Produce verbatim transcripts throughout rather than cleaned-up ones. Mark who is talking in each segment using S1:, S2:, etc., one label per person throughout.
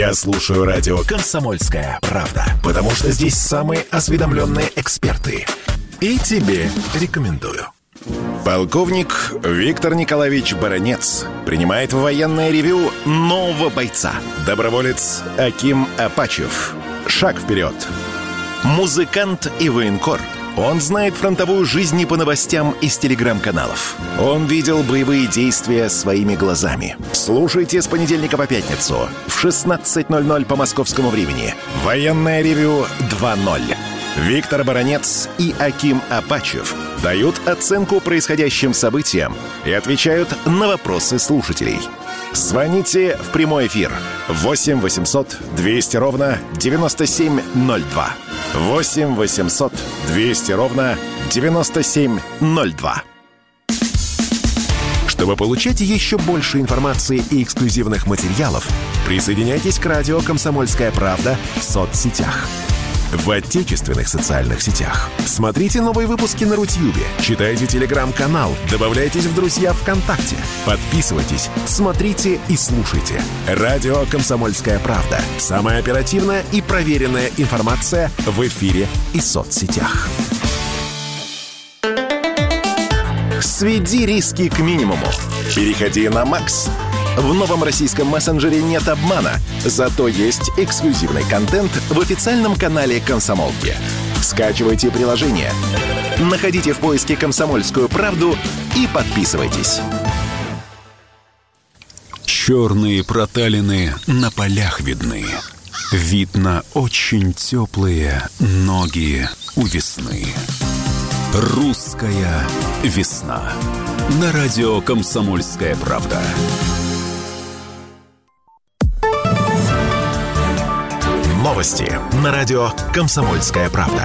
S1: Я слушаю радио «Комсомольская правда», потому что здесь самые осведомленные эксперты. И тебе рекомендую. Полковник Виктор Николаевич Баранец принимает в военное ревю нового бойца. Доброволец Аким Апачев. Шаг вперед. Музыкант и военкор. Он знает фронтовую жизнь не по новостям из телеграм-каналов. Он видел боевые действия своими глазами. Слушайте с понедельника по пятницу в шестнадцать ноль ноль по московскому времени. Военное ревю два ноль. Виктор Баранец и Аким Апачев дают оценку происходящим событиям и отвечают на вопросы слушателей. Звоните в прямой эфир восемь восемьсот двести ровно девяносто семь ноль два. восемь восемьсот двести ровно девяносто семь ноль два. Чтобы получать еще больше информации и эксклюзивных материалов, присоединяйтесь к радио «Комсомольская правда» в соцсетях. В отечественных социальных сетях. Смотрите новые выпуски на Рутьюбе, читайте телеграм-канал, добавляйтесь в друзья ВКонтакте, подписывайтесь, смотрите и слушайте. Радио «Комсомольская правда». Самая оперативная и проверенная информация в эфире и соцсетях. Сведи риски к минимуму. Переходи на Макс. В новом российском мессенджере нет обмана, зато есть эксклюзивный контент в официальном канале «Комсомолки». Скачивайте приложение, находите в поиске «Комсомольскую правду» и подписывайтесь.
S2: Черные проталины на полях видны. Видно очень теплые ноги у весны. Русская весна. На радио «Комсомольская правда».
S1: Новости на радио «Комсомольская правда».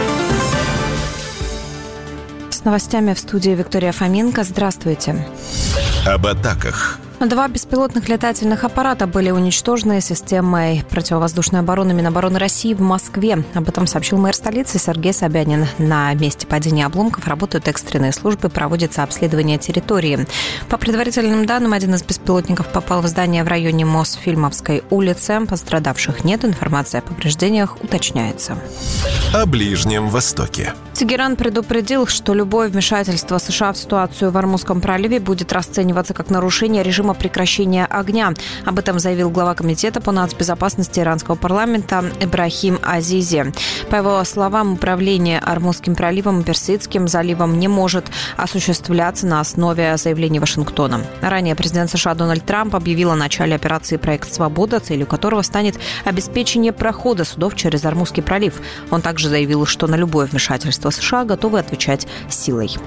S3: С новостями в студии Виктория Фоменко. Здравствуйте.
S1: Об атаках.
S3: Два беспилотных летательных аппарата были уничтожены системой противовоздушной обороны Минобороны России в Москве. Об этом сообщил мэр столицы Сергей Собянин. На месте падения обломков работают экстренные службы, проводится обследование территории. По предварительным данным, один из беспилотников попал в здание в районе Мосфильмовской улицы. Пострадавших нет, информация о повреждениях уточняется.
S1: О Ближнем Востоке.
S3: Тегеран предупредил, что любое вмешательство США в ситуацию в Ормузском проливе будет расцениваться как нарушение режима прекращения огня. Об этом заявил глава комитета по нацбезопасности иранского парламента Ибрахим Азизи. По его словам, управление Ормузским проливом и Персидским заливом не может осуществляться на основе заявлений Вашингтона. Ранее президент США Дональд Трамп объявил о начале операции «Проект Свобода», целью которого станет обеспечение прохода судов через Ормузский пролив. Он также заявил, что на любое вмешательство США готовы отвечать силой.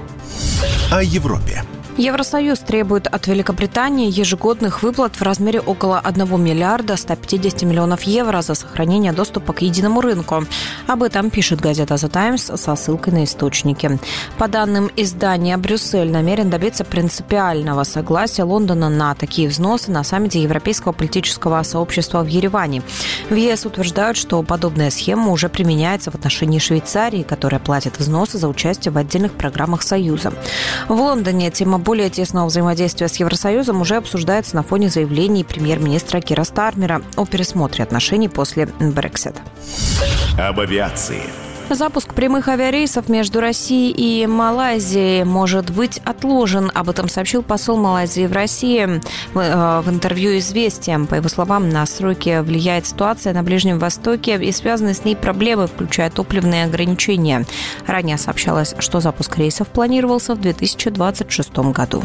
S1: О Европе.
S3: Евросоюз требует от Великобритании ежегодных выплат в размере около одного миллиарда ста пятидесяти миллионов евро за сохранение доступа к единому рынку. Об этом пишет газета «The Times» со ссылкой на источники. По данным издания, Брюссель намерен добиться принципиального согласия Лондона на такие взносы на саммите Европейского политического сообщества в Ереване. В ЕС утверждают, что подобная схема уже применяется в отношении Швейцарии, которая платит взносы за участие в отдельных программах Союза. В Лондоне тема более тесного взаимодействия с Евросоюзом уже обсуждается на фоне заявлений премьер-министра Кира Стармера о пересмотре отношений после Брексит.
S1: Об авиации.
S3: Запуск прямых авиарейсов между Россией и Малайзией может быть отложен. Об этом сообщил посол Малайзии в России в интервью «Известиям». По его словам, на сроки влияет ситуация на Ближнем Востоке и связанные с ней проблемы, включая топливные ограничения. Ранее сообщалось, что запуск рейсов планировался в две тысячи двадцать шестом году.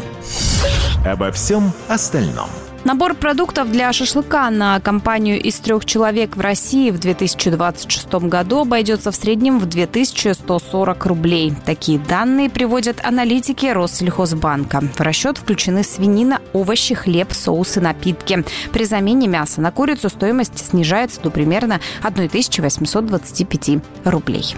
S1: Обо всем остальном.
S3: Набор продуктов для шашлыка на компанию из трех человек в России в две тысячи двадцать шестом году обойдется в среднем в две тысячи сто сорок рублей. Такие данные приводят аналитики Россельхозбанка. В расчет включены свинина, овощи, хлеб, соусы, напитки. При замене мяса на курицу стоимость снижается до примерно тысяча восемьсот двадцать пять рублей.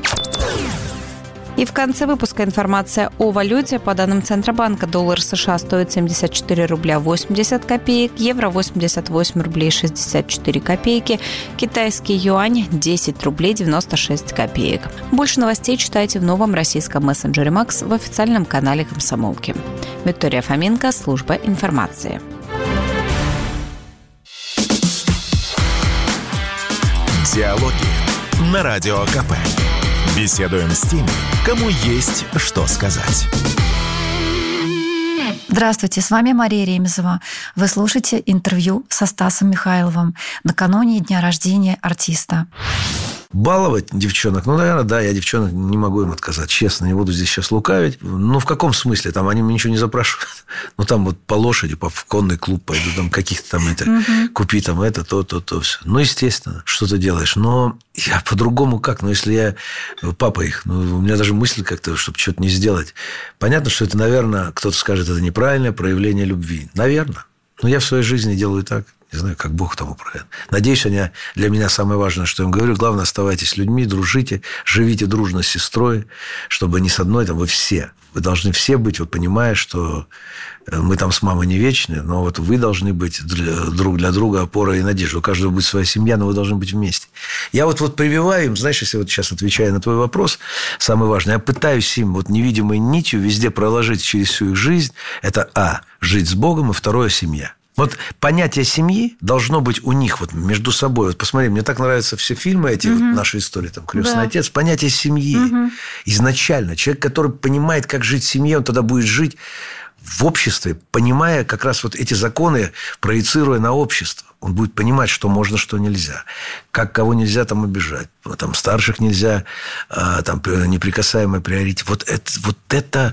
S3: И в конце выпуска информация о валюте. По данным Центробанка, доллар США стоит семьдесят четыре рубля восемьдесят копеек, евро восемьдесят восемь рублей шестьдесят четыре копейки, китайский юань десять рублей девяносто шесть копеек. Больше новостей читайте в новом российском мессенджере Макс в официальном канале «Комсомолки». Виктория Фоменко, служба информации.
S1: Диалоги на Радио КП. Беседуем с теми, кому есть что сказать.
S4: Здравствуйте, с вами Мария Ремезова. Вы слушаете интервью со Стасом Михайловым накануне дня рождения артиста.
S5: Баловать девчонок, ну, наверное, да, я девчонок не могу им отказать, честно, не буду здесь сейчас лукавить. Ну, в каком смысле? Там они мне ничего не запрашивают. Ну, там вот по лошади, по в конный клуб пойду, там каких-то там это, угу. купи там это, то, то, то, все. Ну, естественно, что ты делаешь. Но я по-другому как? Ну, если я папа их, ну, у меня даже мысль как-то, чтобы что-то не сделать. Понятно, что это, наверное, кто-то скажет, это неправильное проявление любви. Наверное. Но я в своей жизни делаю так. Не знаю, как Бог тому правит. Надеюсь, они, для меня самое важное, что я им говорю, главное, оставайтесь людьми, дружите, живите дружно с сестрой, чтобы не с одной, там, вы все. Вы должны все быть, вот понимая, что мы там с мамой не вечны, но вот вы должны быть друг для друга опорой и надеждой. У каждого будет своя семья, но вы должны быть вместе. Я вот, вот прививаю им, знаешь, если вот сейчас отвечая на твой вопрос, самый важный, я пытаюсь им вот невидимой нитью везде проложить через всю их жизнь. Это а, жить с Богом, и второе, семья. Вот понятие семьи должно быть у них вот между собой. Вот посмотри, мне так нравятся все фильмы эти, угу. вот наши истории, там, «Крестный да. отец». Понятие семьи угу. изначально. Человек, который понимает, как жить в семье, он тогда будет жить в обществе, понимая как раз вот эти законы, проецируя на общество. Он будет понимать, что можно, что нельзя. Как кого нельзя там обижать. Там старших нельзя, там неприкасаемый приоритет. Вот это, вот это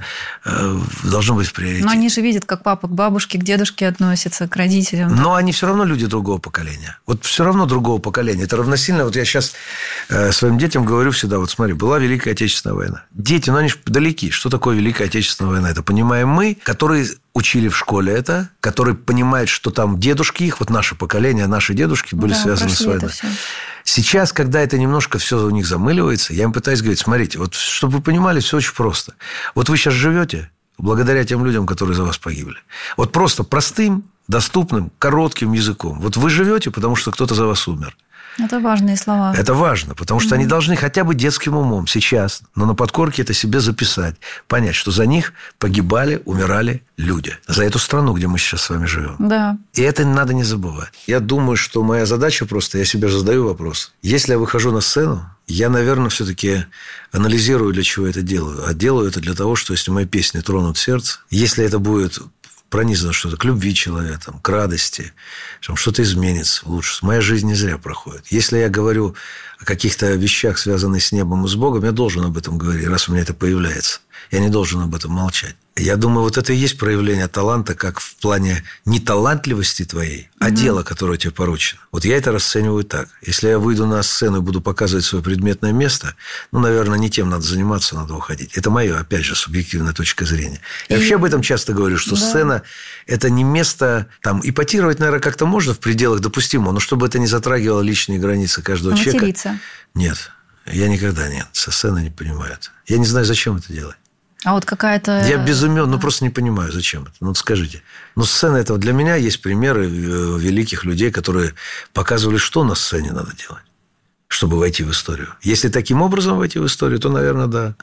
S5: должно быть в приоритете.
S4: Но они же видят, как папа к бабушке, к дедушке относятся, к родителям.
S5: Но они все равно люди другого поколения. Вот все равно другого поколения. Это равносильно. Вот я сейчас своим детям говорю всегда, вот смотри, была Великая Отечественная война. Дети, ну они же далеки. Что такое Великая Отечественная война? Это понимаем мы, которые учили в школе это, которые понимают, что там дедушки их, вот наше поколение, наши дедушки были да, связаны с войной. Сейчас, когда это немножко все у них замыливается, я им пытаюсь говорить, смотрите, вот чтобы вы понимали, все очень просто. Вот вы сейчас живете благодаря тем людям, которые за вас погибли. Вот просто простым, доступным, коротким языком. Вот вы живете, потому что кто-то за вас умер.
S4: Это важные слова.
S5: Это важно, потому что mm-hmm. они должны хотя бы детским умом сейчас, но на подкорке это себе записать, понять, что за них погибали, умирали люди. За эту страну, где мы сейчас с вами живем.
S4: Да.
S5: И это надо не забывать. Я думаю, что моя задача просто, я себе задаю вопрос. Если я выхожу на сцену, я, наверное, все-таки анализирую, для чего это делаю. А делаю это для того, что если мои песни тронут сердце, если это будет пронизано что-то к любви человека, там, к радости, что-то изменится лучше. Моя жизнь не зря проходит. Если я говорю о каких-то вещах, связанных с небом и с Богом, я должен об этом говорить, раз у меня это появляется. Я не должен об этом молчать. Я думаю, вот это и есть проявление таланта, как в плане не талантливости твоей, а mm-hmm. дела, которое тебе поручено. Вот я это расцениваю так. Если я выйду на сцену и буду показывать свое предметное место, ну, наверное, не тем надо заниматься, надо уходить. Это мое, опять же, субъективная точка зрения. Я и... вообще об этом часто говорю, что да. сцена – это не место… Там, ипотировать, наверное, как-то можно в пределах допустимого, но чтобы это не затрагивало личные границы каждого
S4: Материться.
S5: человека. Нет, я никогда нет. Со сцены не понимаю это. Я не знаю, зачем это делать.
S4: А вот какая-то…
S5: Я без имен, ну, просто не понимаю, зачем это. Ну, вот скажите. Ну, сцена этого… Для меня есть примеры великих людей, которые показывали, что на сцене надо делать, чтобы войти в историю. Если таким образом войти в историю, то, наверное, да.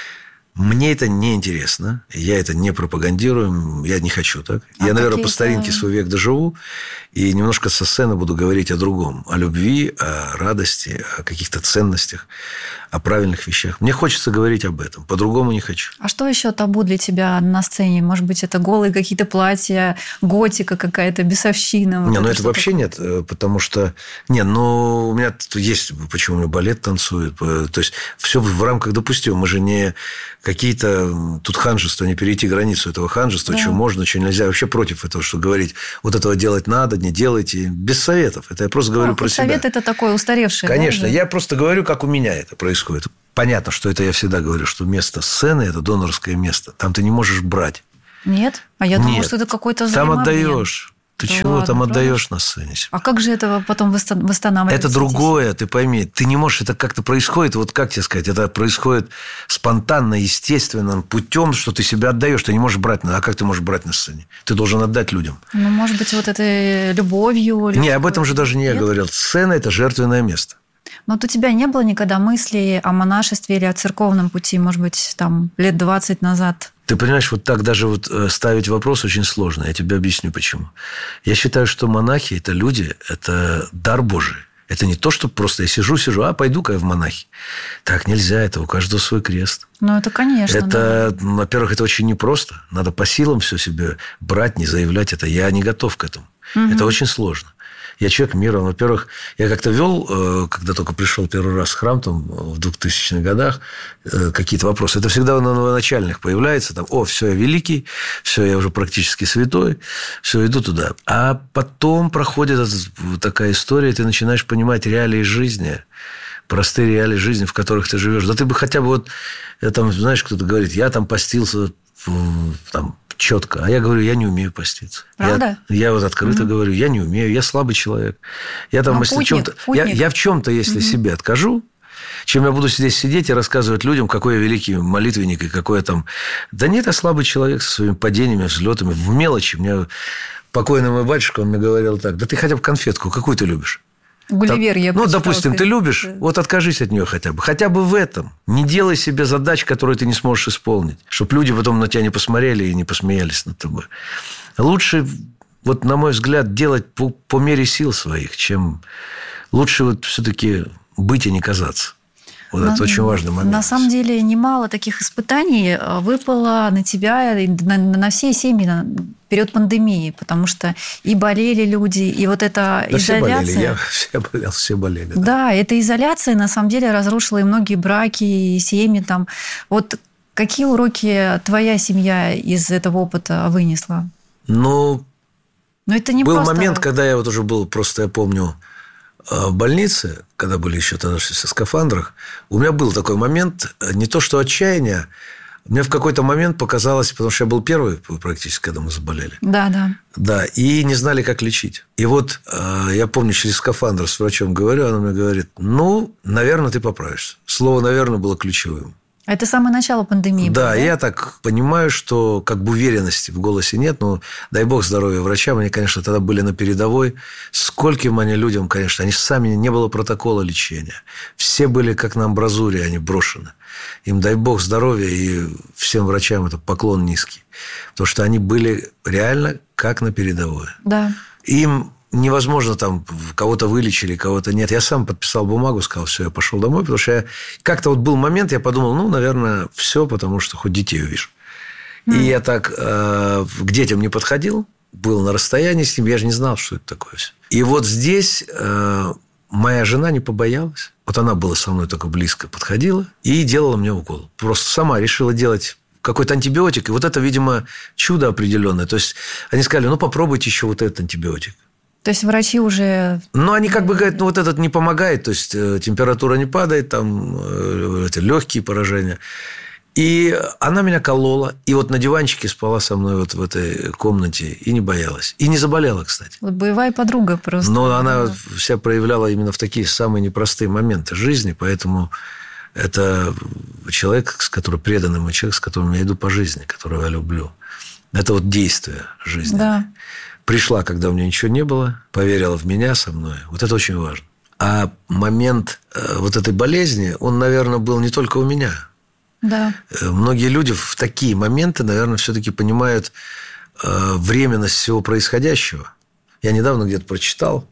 S5: Мне это не интересно. Я это не пропагандирую. Я не хочу так. А я, наверное, по старинке свой век доживу. И немножко со сцены буду говорить о другом. О любви, о радости, о каких-то ценностях, о правильных вещах. Мне хочется говорить об этом. По-другому не хочу.
S4: А что еще табу для тебя на сцене? Может быть, это голые какие-то платья, готика какая-то, бесовщина?
S5: Вот не, ну это вообще такое? Нет. Потому что… Не, ну, у меня есть… Почему у меня балет танцует? То есть, все в рамках допустимого. Мы же не… Какие-то тут ханжества, не перейти границу этого ханжества, да. Что можно, что нельзя. Вообще против этого, что говорить, вот этого делать надо, не делайте. Без советов. Это я просто говорю а, про себя.
S4: Совет – это такое устаревшее.
S5: Конечно.
S4: Да?
S5: Я просто говорю, как у меня это происходит. Понятно, что это я всегда говорю, что место сцены – это донорское место. Там ты не можешь брать.
S4: Нет? А я думала, что это какой-то взаимообмен.
S5: Там отдаешь. Ты да чего ладно, там отдаешь правда? На сцене?
S4: А как же это потом восстанавливается?
S5: Это другое, ты пойми. Ты не можешь, это как-то происходит, вот как тебе сказать, это происходит спонтанно, естественным путем, что ты себя отдаешь. Ты не можешь брать, а как ты можешь брать на сцене? Ты должен отдать людям.
S4: Ну, может быть, вот этой любовью.
S5: Не, об этом же даже не я говорил. Сцена – это жертвенное место.
S4: Но вот у тебя не было никогда мыслей о монашестве или о церковном пути, может быть, там, лет двадцать назад?
S5: Ты понимаешь, вот так даже вот ставить вопрос очень сложно. Я тебе объясню, почему. Я считаю, что монахи – это люди, это дар Божий. Это не то, что просто я сижу-сижу, а пойду-ка я в монахи. Так нельзя, это у каждого свой крест.
S4: Ну, это, конечно.
S5: Это,
S4: да.
S5: во-первых, это очень непросто. Надо по силам все себе брать, не заявлять это. Я не готов к этому. Угу. Это очень сложно. Я человек мира. Во-первых, я как-то вел, когда только пришел первый раз в храм, там, в двухтысячных годах, какие-то вопросы. Это всегда на новоначальных появляется. Там, о, все, я великий, все, я уже практически святой, все, иду туда. А потом проходит такая история, и ты начинаешь понимать реалии жизни, простые реалии жизни, в которых ты живешь. Да ты бы хотя бы вот, там, знаешь, кто-то говорит, я там постился, там, четко. А я говорю, я не умею поститься.
S4: Правда?
S5: Я, я вот открыто mm-hmm. говорю, я не умею, я слабый человек. Я там, если путник, чем-то, я, я в чем-то, если mm-hmm. себе откажу, чем я буду здесь сидеть и рассказывать людям, какой я великий молитвенник и какой я там... Да нет, я слабый человек со своими падениями, взлетами, в мелочи. Мне покойный мой батюшка, он мне говорил так, да ты хотя бы конфетку, какую ты любишь?
S4: Гулливер, я
S5: Ну, допустим, ты любишь, вот откажись от нее хотя бы. Хотя бы в этом. Не делай себе задач, которые ты не сможешь исполнить. Чтобы люди потом на тебя не посмотрели и не посмеялись над тобой. Лучше, вот, на мой взгляд, делать по, по мере сил своих, чем лучше вот все-таки быть и не казаться. Вот на, это очень важный момент.
S4: На самом деле, немало таких испытаний выпало на тебя и на, на все семьи на период пандемии, потому что и болели люди, и вот эта
S5: да
S4: изоляция...
S5: Все болели, я все болел, все болели. Да.
S4: да, эта изоляция, на самом деле, разрушила и многие браки, и семьи там. Вот какие уроки твоя семья из этого опыта вынесла?
S5: Ну,
S4: Но это не
S5: был
S4: просто...
S5: момент, когда я вот уже был, просто я помню, в больнице, когда были еще тогда все в скафандрах, у меня был такой момент, не то что отчаяние, мне в какой-то момент показалось, потому что я был первый практически, когда мы заболели.
S4: Да, да.
S5: Да, и не знали, как лечить. И вот я помню, через скафандр с врачом говорю, она мне говорит, ну, наверное, ты поправишься. Слово «наверное» было ключевым.
S4: Это самое начало пандемии.
S5: Да,
S4: было, да,
S5: я так понимаю, что как бы уверенности в голосе нет, но дай бог здоровья врачам. Они, конечно, тогда были на передовой. Скольким они людям, конечно, они сами, не было протокола лечения. Все были как на амбразуре, они брошены. Им дай бог здоровья, и всем врачам это поклон низкий. Потому что они были реально как на передовой.
S4: Да.
S5: Им невозможно там кого-то вылечили, кого-то нет. Я сам подписал бумагу, сказал, все, я пошел домой, потому что я... как-то вот был момент, я подумал, ну, наверное, все, потому что хоть детей увижу. Mm. И я так э, к детям не подходил, был на расстоянии с ним, я же не знал, что это такое все. И вот здесь э, моя жена не побоялась. Вот она была со мной только близко, подходила и делала мне укол. Просто сама решила делать какой-то антибиотик. И вот это, видимо, чудо определенное. То есть они сказали, ну, попробуйте еще вот этот антибиотик.
S4: То есть врачи уже...
S5: Ну, они как бы говорят, ну, вот этот не помогает, то есть температура не падает, там эти легкие поражения. И она меня колола, и вот на диванчике спала со мной вот в этой комнате, и не боялась. И не заболела, кстати.
S4: Вот боевая подруга просто.
S5: Но она себя проявляла именно в такие самые непростые моменты жизни, поэтому это человек, с которым преданный мой человек, с которым я иду по жизни, которого я люблю. Это вот действие жизни.
S4: Да.
S5: Пришла, когда у меня ничего не было, поверила в меня со мной. Вот это очень важно. А момент вот этой болезни, он, наверное, был не только у меня.
S4: Да.
S5: Многие люди в такие моменты, наверное, все-таки понимают временность всего происходящего. Я недавно где-то прочитал.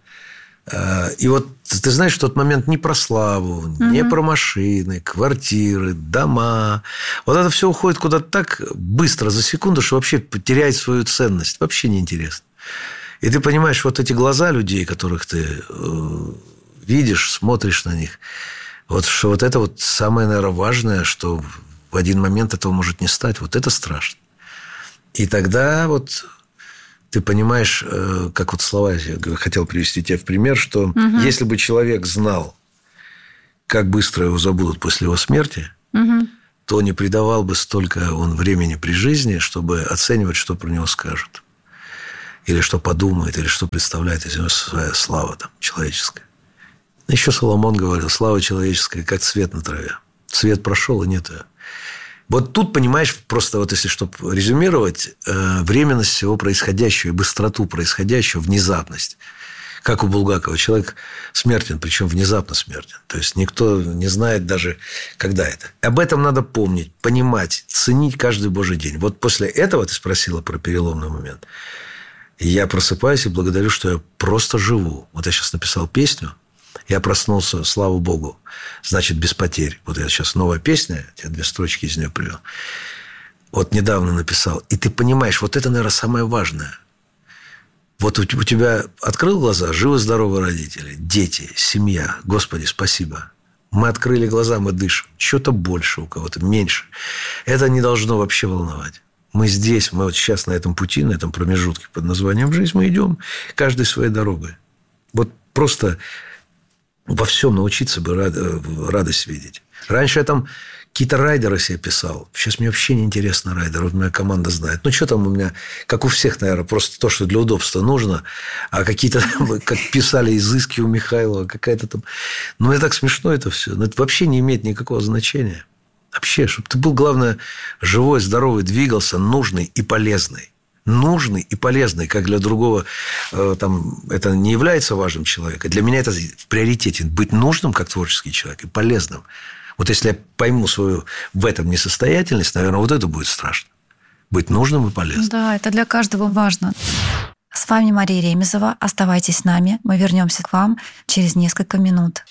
S5: И вот ты знаешь, в тот момент не про славу, угу. не про машины, квартиры, дома. Вот это все уходит куда-то так быстро, за секунду, что вообще теряет свою ценность. Вообще неинтересно. И ты понимаешь, вот эти глаза людей, которых ты э, видишь, смотришь на них, вот что вот это вот самое, наверное, важное, что в один момент этого может не стать. Вот это страшно. И тогда вот ты понимаешь, э, как вот слова, я хотел привести тебя в пример, что угу. если бы человек знал, как быстро его забудут после его смерти, угу. то не придавал бы столько он времени при жизни, чтобы оценивать, что про него скажут. Или что подумает, или что представляет из него своя слава там, человеческая. Еще Соломон говорил, слава человеческая, как цвет на траве. Цвет прошел, и нет ее. Вот тут, понимаешь, просто вот если чтобы резюмировать, э, временность всего происходящего и быстроту происходящего, внезапность. Как у Булгакова. Человек смертен, причем внезапно смертен. То есть никто не знает даже, когда это. Об этом надо помнить, понимать, ценить каждый божий день. Вот после этого ты спросила про переломный момент. И я просыпаюсь и благодарю, что я просто живу. Вот я сейчас написал песню. Я проснулся, слава богу, значит, без потерь. Вот я сейчас новая песня, я две строчки из нее привел. Вот недавно написал. И ты понимаешь, вот это, наверное, самое важное. Вот у тебя открыл глаза, живы-здоровы родители, дети, семья. Господи, спасибо. Мы открыли глаза, мы дышим. Что-то больше у кого-то, меньше. Это не должно вообще волновать. Мы здесь, мы вот сейчас на этом пути, на этом промежутке под названием «Жизнь», мы идем каждой своей дорогой. Вот просто во всем научиться бы радость видеть. Раньше я там какие-то райдеры себе писал. Сейчас мне вообще не интересно райдер. Вот моя команда знает. Ну, что там у меня, как у всех, наверное, просто то, что для удобства нужно. А какие-то, как писали изыски у Михайлова, какая-то там... Ну, это так смешно это все. Но это вообще не имеет никакого значения. Вообще, чтобы ты был, главное, живой, здоровый, двигался, нужный и полезный. Нужный и полезный, как для другого там, это не является важным человеком. Для меня это в приоритете. Быть нужным, как творческий человек, и полезным. Вот если я пойму свою в этом несостоятельность, наверное, вот это будет страшно. Быть нужным и полезным.
S4: Да, это для каждого важно. С вами Мария Ремезова. Оставайтесь с нами. Мы вернемся к вам через несколько минут.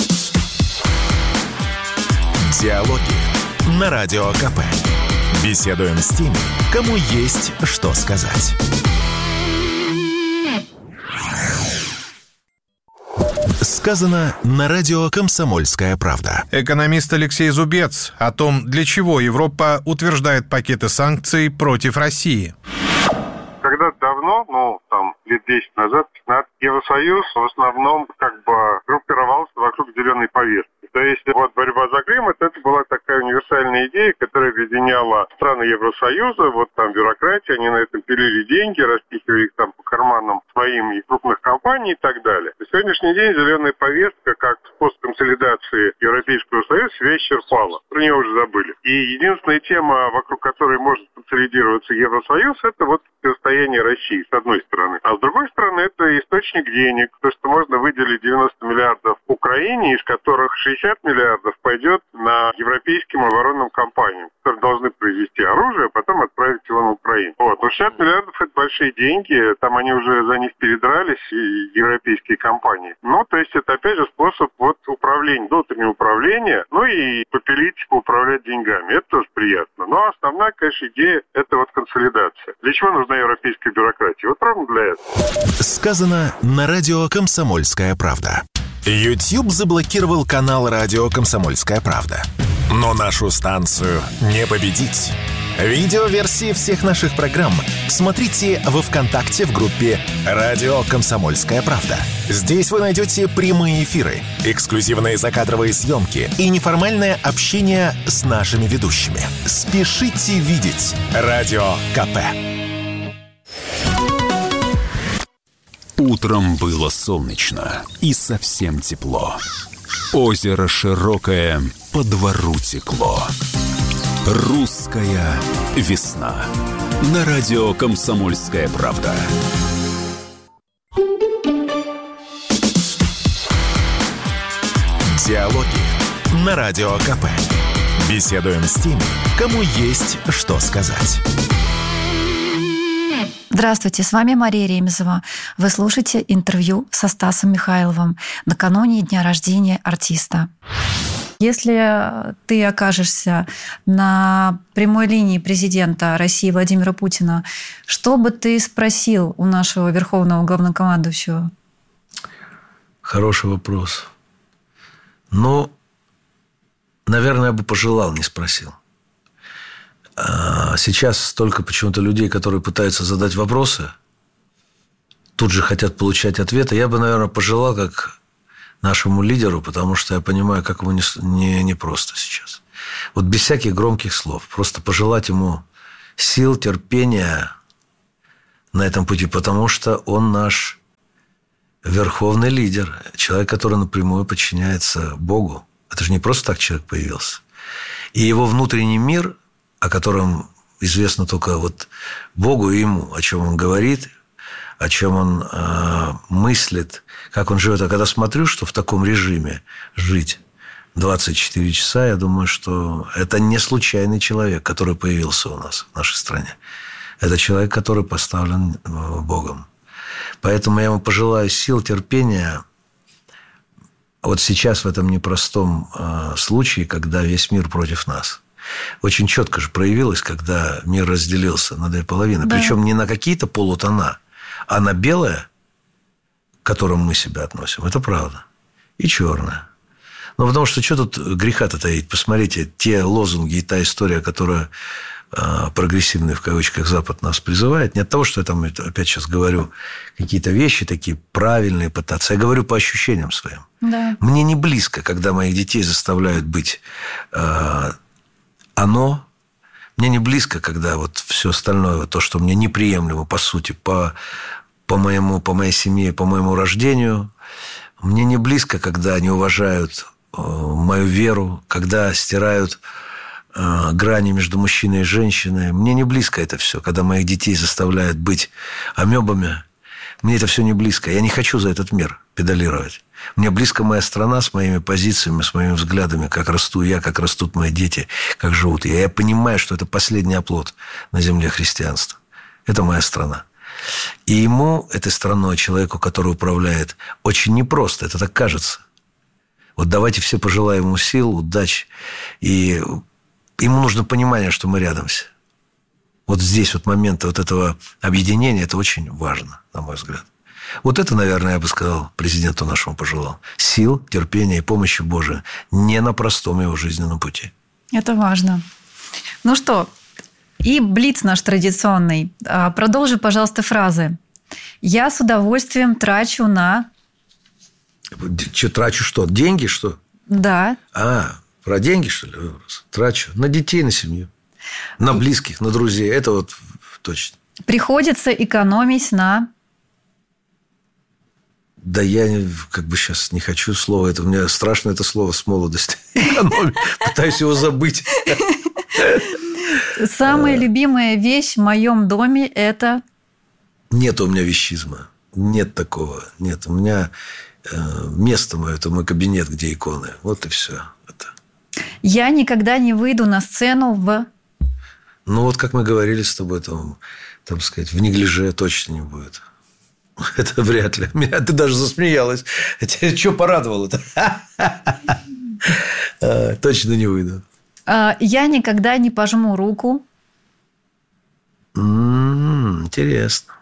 S1: Диалоги на Радио КП. Беседуем с теми, кому есть что сказать. Сказано на радио «Комсомольская правда».
S6: Экономист Алексей Зубец о том, для чего Европа утверждает пакеты санкций против России.
S7: Когда-то давно, ну, там, лет десять назад, пятнадцать, Евросоюз в основном как бы группировался вокруг зеленой повестки. То есть вот борьба за климат, это была такая универсальная идея, которая объединяла страны Евросоюза, вот там бюрократия, они на этом пилили деньги, распихивали их там по карманам своим и крупных компаний и так далее. На сегодняшний день зеленая повестка, как способ консолидации Европейского Союза, себя исчерпала. Про нее уже забыли. И единственная тема, вокруг которой может консолидироваться Евросоюз, это вот противостояние России, с одной стороны. А с другой стороны, это источник денег, то, что можно выделить девяносто миллиардов Украине, из которых шестьдесят миллиардов пойдет на европейским оборонным компаниям, которые должны произвести оружие, а потом отправить его на Украину. Вот. Но шестьдесят миллиардов – это большие деньги, там они уже за них передрались, и европейские компании. Ну, то есть, это, опять же, способ вот управления, внутреннего управления, ну, и попилить, управлять деньгами. Это тоже приятно. Но основная, конечно, идея – это вот консолидация. Для чего нужна европейская бюрократия? Вот ровно для этого.
S1: Сказано на радио «Комсомольская правда». YouTube заблокировал канал радио «Комсомольская правда». Но нашу станцию не победить. Видеоверсии всех наших программ смотрите во ВКонтакте в группе «Радио Комсомольская правда». Здесь вы найдете прямые эфиры, эксклюзивные закадровые съемки и неформальное общение с нашими ведущими. Спешите видеть Радио КП.
S2: Утром было солнечно и совсем тепло. Озеро широкое, по двору текло. Русская весна. На радио «Комсомольская правда».
S1: Диалоги на Радио КП. Беседуем с теми, кому есть что сказать.
S4: Здравствуйте, с вами Мария Ремезова. Вы слушаете интервью со Стасом Михайловым накануне дня рождения артиста. Если ты окажешься на прямой линии президента России Владимира Путина, что бы ты спросил у нашего верховного главнокомандующего?
S5: Хороший вопрос. Ну, наверное, я бы пожелал, не спросил. Сейчас столько почему-то людей, которые пытаются задать вопросы, тут же хотят получать ответы. Я бы, наверное, пожелал как нашему лидеру, потому что я понимаю, как ему не, не, не просто сейчас. Вот без всяких громких слов. Просто пожелать ему сил, терпения на этом пути, потому что он наш верховный лидер, человек, который напрямую подчиняется Богу. Это же не просто так человек появился. И его внутренний мир, о котором известно только вот Богу и ему, о чем он говорит, о чем он э, мыслит, как он живет. А когда смотрю, что в таком режиме жить двадцать четыре часа, я думаю, что это не случайный человек, который появился у нас в нашей стране. Это человек, который поставлен Богом. Поэтому я ему пожелаю сил, терпения, вот сейчас в этом непростом э, случае, когда весь мир против нас, очень четко же проявилось, когда мир разделился на две половины. Да. Причем не на какие-то полутона, а на белое, к которому мы себя относим. Это правда. И черное. Ну, потому что что тут греха-то таить? Посмотрите, те лозунги и та история, которая э, прогрессивный, в кавычках, Запад нас призывает, не от того, что я там опять сейчас говорю какие-то вещи такие правильные пытаться. Я говорю по ощущениям своим. Да. Мне не близко, когда моих детей заставляют быть э, оно. Мне не близко, когда вот все остальное, то, что мне неприемлемо, по сути, по, по, моему, по моей семье, по моему рождению. Мне не близко, когда они уважают э, мою веру, когда стирают э, грани между мужчиной и женщиной. Мне не близко это все, когда моих детей заставляют быть амебами. Мне это все не близко. Я не хочу за этот мир педалировать. Мне близко моя страна с моими позициями, с моими взглядами, как расту я, как растут мои дети, как живут я. Я понимаю, что это последний оплот на земле христианства. Это моя страна. И ему, этой страной, человеку, который управляет, очень непросто. Это так кажется. Вот давайте все пожелаем ему сил, удачи. И ему нужно понимание, что мы рядом все. Вот здесь вот моменты вот этого объединения, это очень важно, на мой взгляд. Вот это, наверное, я бы сказал, президенту нашему пожелал. Сил, терпения и помощи Божией не на простом его жизненном пути.
S4: Это важно. Ну что, и блиц наш традиционный. Продолжи, пожалуйста, фразы. Я с удовольствием трачу на...
S5: Че, трачу что? Деньги, что?
S4: Да.
S5: А, про деньги, что ли? Трачу на детей, на семью. На близких, на друзей. Это вот точно.
S4: Приходится экономить на...
S5: Да я как бы сейчас не хочу слова. Это, у меня страшно это слово с молодости. Экономить. Пытаюсь его забыть.
S4: Самая любимая вещь в моем доме – это...
S5: Нет у меня вещизма. Нет такого. Нет. У меня место мое – это мой кабинет, где иконы. Вот и все. Это.
S4: Я никогда не выйду на сцену в...
S5: Ну, вот как мы говорили с тобой, там, там сказать, в неглиже точно не будет. Это вряд ли. Меня ты даже засмеялась. Тебя что порадовало-то? Точно не выйду.
S4: Я никогда не пожму руку.
S5: Интересно.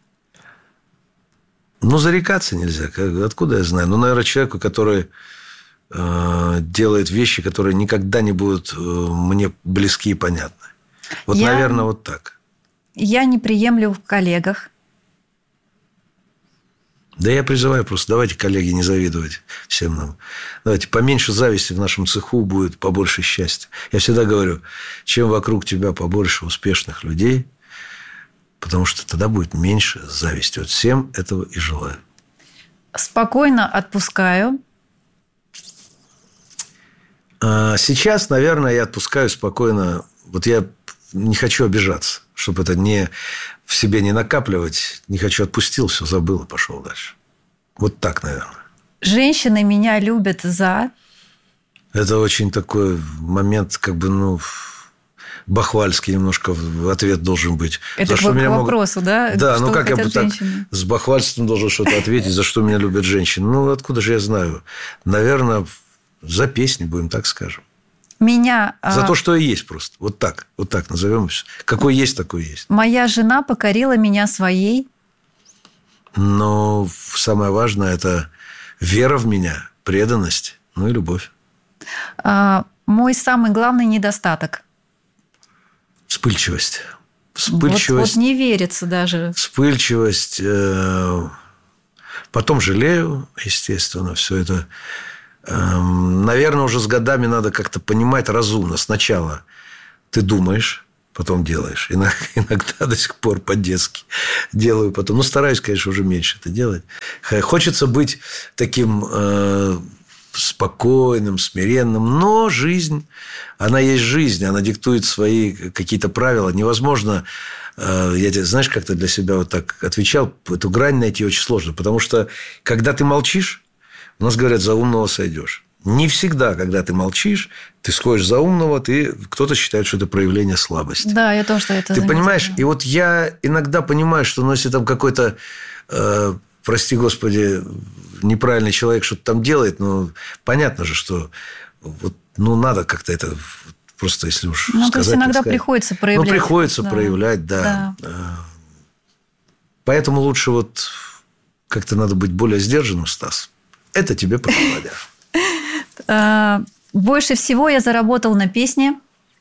S5: Ну, зарекаться нельзя. Откуда я знаю? Ну, наверное, человеку, который делает вещи, которые никогда не будут мне близки и понятны. Вот, я, наверное, вот так.
S4: Я не приемлю в коллегах.
S5: Да я призываю просто, давайте, коллеги, не завидовать всем нам. Давайте, поменьше зависти в нашем цеху будет, побольше счастья. Я всегда говорю, чем вокруг тебя побольше успешных людей, потому что тогда будет меньше зависти. Вот всем этого и желаю.
S4: Спокойно отпускаю.
S5: Сейчас, наверное, я отпускаю спокойно. Вот я не хочу обижаться, чтобы это не в себе не накапливать. Не хочу, отпустил, все, забыл и пошел дальше. Вот так, наверное.
S4: Женщины меня любят за...
S5: Это очень такой момент, как бы, ну, бахвальский немножко ответ должен быть.
S4: Это
S5: за
S4: к,
S5: что
S4: к
S5: меня
S4: вопросу, могут...
S5: да? Да,
S4: что
S5: ну как я бы так
S4: женщины?
S5: С бахвальством должен что-то ответить, за что меня любят женщины. Ну, откуда же я знаю? Наверное, за песни, будем так скажем.
S4: Меня...
S5: За то, что я есть просто. Вот так. Вот так назовем. Какой есть, такой есть.
S4: Моя жена покорила меня своей...
S5: Но самое важное – это вера в меня, преданность, ну и любовь.
S4: А, мой самый главный недостаток?
S5: Вспыльчивость. Вспыльчивость.
S4: Вот, вот не верится даже.
S5: Вспыльчивость. Э, потом жалею, естественно, все это... Наверное, уже с годами надо как-то понимать разумно. Сначала ты думаешь, потом делаешь. Иногда до сих пор по-детски делаю потом. Ну, стараюсь, конечно, уже меньше это делать. Хочется быть таким э, спокойным, смиренным. Но жизнь, она есть жизнь. Она диктует свои какие-то правила. Невозможно... Э, я, знаешь, как-то для себя вот так отвечал. Эту грань найти очень сложно. Потому что, когда ты молчишь, у нас говорят, за умного сойдешь. Не всегда, когда ты молчишь, ты сходишь за умного, ты, кто-то считает, что это проявление слабости.
S4: Да, я тоже это
S5: Ты
S4: заметила.
S5: Понимаешь? И вот я иногда понимаю, что ну, если там какой-то э, прости господи, неправильный человек что-то там делает, но понятно же, что вот, ну, надо как-то это просто, если уж
S4: ну,
S5: сказать... Ну, то есть
S4: иногда приходится проявлять.
S5: Ну, приходится
S4: да.
S5: проявлять, да. да. Поэтому лучше вот как-то надо быть более сдержанным, Стас. Это тебе похваля.
S4: Больше всего я заработал на песне.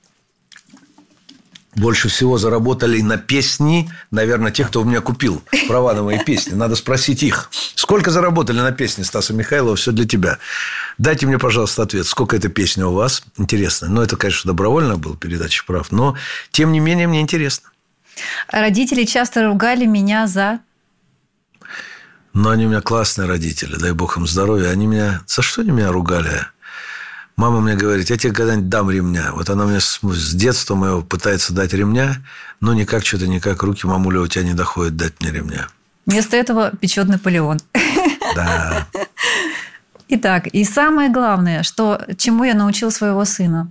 S5: Больше всего заработали на песни, наверное, те, кто у меня купил права на мои песни. Надо спросить их. Сколько заработали на песни Стаса Михайлова? Все для тебя. Дайте мне, пожалуйста, ответ. Сколько эта песня у вас? Интересно. Ну, это, конечно, добровольно была передача прав. Но, тем не менее, мне интересно.
S4: Родители часто ругали меня за...
S5: Но они у меня классные родители. Дай бог им здоровья. Они меня... За что они меня ругали? Мама мне говорит, я тебе когда-нибудь дам ремня. Вот она мне с, с детства моего пытается дать ремня, но никак что-то, никак руки, мамуля, у тебя не доходят дать мне ремня.
S4: Вместо этого печет Наполеон.
S5: Да.
S4: Итак, и самое главное, что, чему я научил своего сына?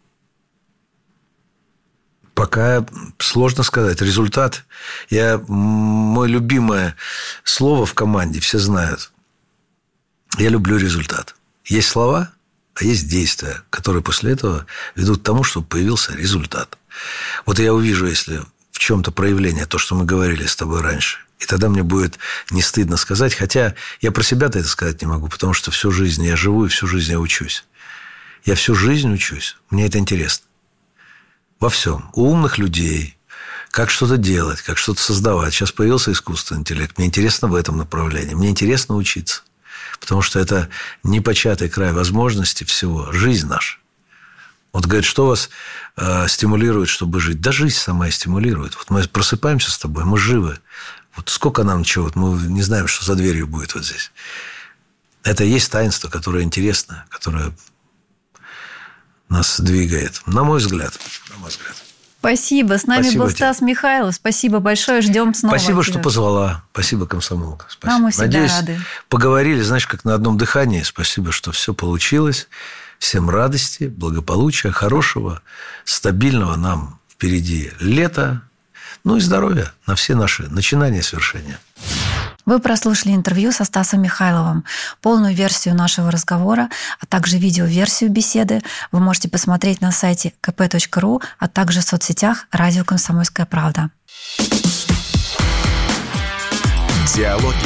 S5: Пока сложно сказать. Результат. Я, мое любимое слово в команде, все знают. Я люблю результат. Есть слова, а есть действия, которые после этого ведут к тому, чтобы появился результат. Вот я увижу, если в чем-то проявление, то, что мы говорили с тобой раньше, и тогда мне будет не стыдно сказать, хотя я про себя-то это сказать не могу, потому что всю жизнь я живу и всю жизнь я учусь. Я всю жизнь учусь, мне это интересно. Во всем. У умных людей, как что-то делать, как что-то создавать. Сейчас появился искусственный интеллект, мне интересно в этом направлении, мне интересно учиться. Потому что это непочатый край возможностей всего. Жизнь наша. Вот говорят, что вас э, стимулирует, чтобы жить? Да жизнь сама и стимулирует. Вот мы просыпаемся с тобой, мы живы. Вот сколько нам чего, вот мы не знаем, что за дверью будет вот здесь. Это и есть таинство, которое интересно, которое нас двигает. На мой взгляд. На мой взгляд.
S4: Спасибо. С нами
S5: Спасибо
S4: был
S5: тебе.
S4: Стас Михайлов. Спасибо большое. Ждем снова.
S5: Спасибо, что позвала. Спасибо, комсомолка. Спасибо.
S4: А мы всегда
S5: Надеюсь,
S4: рады.
S5: Поговорили, знаешь, как на одном дыхании. Спасибо, что все получилось. Всем радости, благополучия, хорошего, стабильного нам впереди лета. Ну и здоровья на все наши начинания и свершения.
S4: Вы прослушали интервью со Стасом Михайловым. Полную версию нашего разговора, а также видеоверсию беседы вы можете посмотреть на сайте ка пэ точка ру, а также в соцсетях «Радио Комсомольская правда».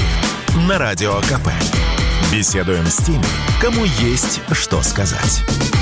S1: Диалоги на Радио ка пэ. Беседуем с теми, кому есть что сказать.